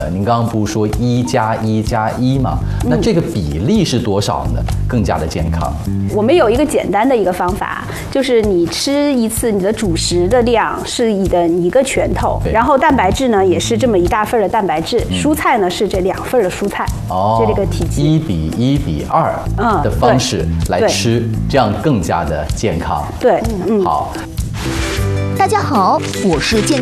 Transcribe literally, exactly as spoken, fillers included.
呃，您刚刚不是说一加一加一吗？那这个比例是多少呢？更加的健康。 我们有一个简单的一个方法，就是你吃一次，你的主食的量是你的一个拳头，然后蛋白质呢也是这么一大份的蛋白质，嗯、蔬菜呢是这两份的蔬菜，哦，这个体积一比一比二的方式来吃，这样更加的健康。 对，嗯， 好。 大家好，我是健。